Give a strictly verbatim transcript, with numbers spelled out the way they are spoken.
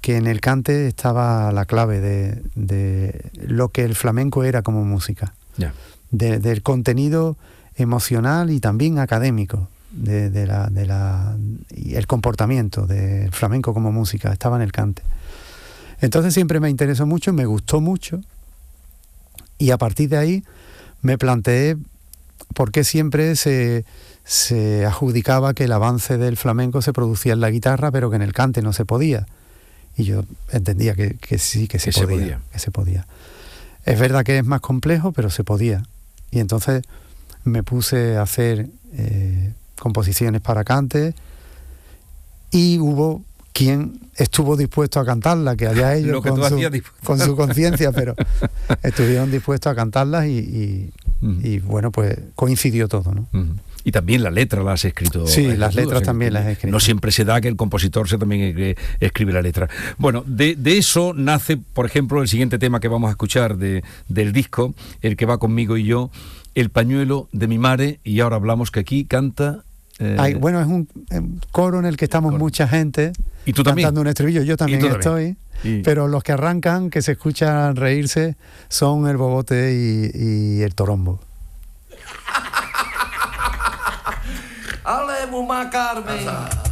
que en el cante estaba la clave de, de lo que el flamenco era como música, yeah. de, del contenido emocional y también académico de, de la, de la, y el comportamiento del flamenco como música estaba en el cante. Entonces siempre me interesó mucho, me gustó mucho, y a partir de ahí me planteé por qué siempre se, se adjudicaba que el avance del flamenco se producía en la guitarra, pero que en el cante no se podía. Y yo entendía que, que sí, que se, que podía, se podía. que se podía. Es verdad que es más complejo, pero se podía. Y entonces me puse a hacer eh, composiciones para cante, y hubo quien estuvo dispuesto a cantarlas, que allá ellos que con, su, con su conciencia, pero estuvieron dispuestos a cantarlas, y, y, uh-huh. y bueno, pues coincidió todo, ¿no? Uh-huh. Y también la letra la has escrito. Sí, las tú, letras o sea, también las he escrito. No siempre se da que el compositor se también escribe la letra. Bueno, de, de eso nace, por ejemplo, el siguiente tema que vamos a escuchar de, del disco, El que va conmigo y yo, El pañuelo de mi mare, y ahora hablamos que aquí canta... Eh... Ay, bueno, es un, un coro en el que estamos mucha gente. ¿Y tú también? Cantando un estribillo, yo también estoy. Y... Pero los que arrancan, que se escuchan reírse, son el bobote y, y el torombo. Ale, Muma Carmen.